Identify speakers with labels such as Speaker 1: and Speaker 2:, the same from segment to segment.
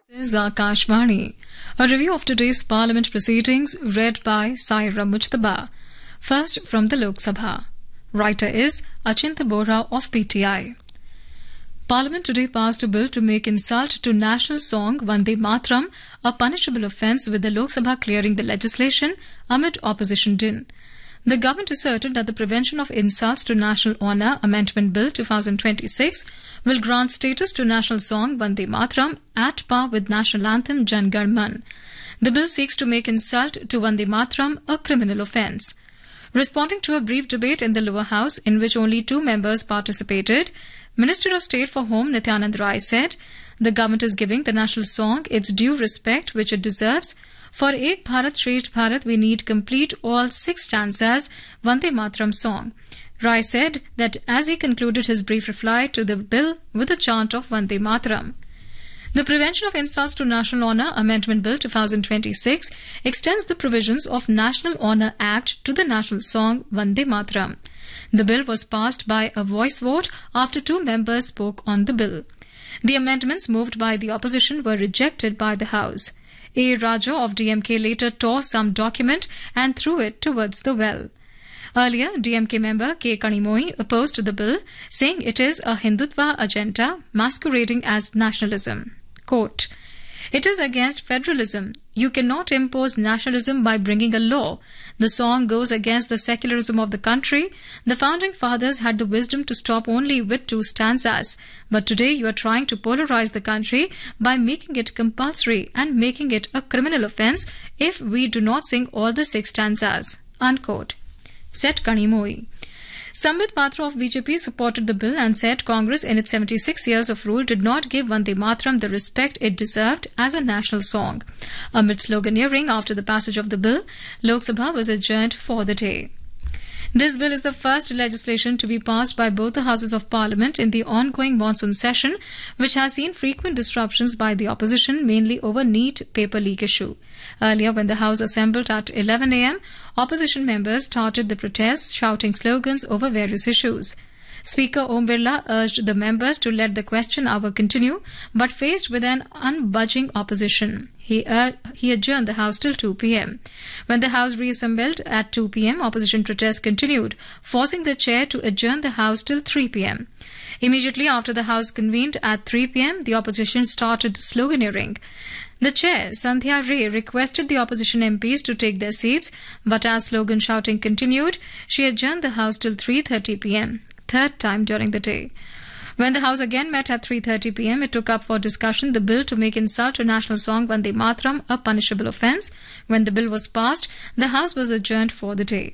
Speaker 1: This is Akashvani. A review of today's Parliament proceedings read by Saira Mujtaba. First from the Lok Sabha. Writer is Achinta Bora of PTI. Parliament today passed a bill to make insult to national song Vande Mataram a punishable offence, with the Lok Sabha clearing the legislation amid opposition din. The government asserted that the Prevention of Insults to National Honour Amendment Bill 2026 will grant status to national song Vande Mataram at par with national anthem Jan Gan Man. The bill seeks to make insult to Vande Mataram a criminal offence. Responding to a brief debate in the lower house in which only 2 members participated, Minister of State for Home Nityanand Rai said the government is giving the national song its due respect which it deserves. For Ek Bharat Shresth Bharat, we need complete all 6 stanzas Vande Mataram song. Rai said that as he concluded his brief reply to the bill with a chant of Vande Mataram. The Prevention of Insults to National Honour Amendment Bill 2026 extends the provisions of National Honour Act to the national song Vande Mataram. The bill was passed by a voice vote after 2 members spoke on the bill. The amendments moved by the opposition were rejected by the House. A. Raja of DMK later tore some document and threw it towards the well. Earlier, DMK member K. Kanimoi opposed the bill, saying it is a Hindutva agenda masquerading as nationalism. Quote, "It is against federalism. You cannot impose nationalism by bringing a law. The song goes against the secularism of the country. The founding fathers had the wisdom to stop only with 2 stanzas. But today you are trying to polarize the country by making it compulsory and making it a criminal offence if we do not sing all the 6 stanzas." Unquote, said Kanimoi. Sambit Patra of BJP supported the bill and said Congress in its 76 years of rule did not give Vande Mataram the respect it deserved as a national song. Amid sloganeering after the passage of the bill, Lok Sabha was adjourned for the day. This bill is the first legislation to be passed by both the Houses of Parliament in the ongoing monsoon session, which has seen frequent disruptions by the opposition, mainly over NEET paper leak issue. Earlier, when the House assembled at 11 a.m., opposition members started the protests, shouting slogans over various issues. Speaker Om Birla urged the members to let the question hour continue, but faced with an unbudging opposition. He adjourned the House till 2 p.m. When the House reassembled at 2 p.m., opposition protests continued, forcing the chair to adjourn the House till 3 p.m. Immediately after the House convened at 3 p.m., the opposition started sloganeering. The chair, Sandhya Ray, requested the opposition MPs to take their seats, but as slogan shouting continued, she adjourned the House till 3:30 p.m., third time during the day. When the House again met at 3:30 p.m., it took up for discussion the bill to make insult to national song Vande Mataram a punishable offence. When the bill was passed, the House was adjourned for the day.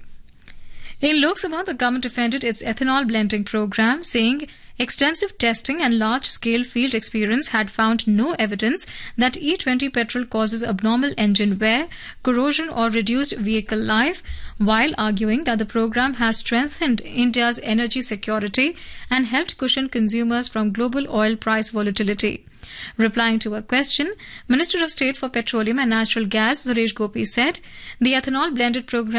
Speaker 1: In Lok Sabha, the government defended its ethanol blending program, saying extensive testing and large-scale field experience had found no evidence that E20 petrol causes abnormal engine wear, corrosion or reduced vehicle life, while arguing that the program has strengthened India's energy security and helped cushion consumers from global oil price volatility. Replying to a question, Minister of State for Petroleum and Natural Gas Suresh Gopi said the ethanol blended program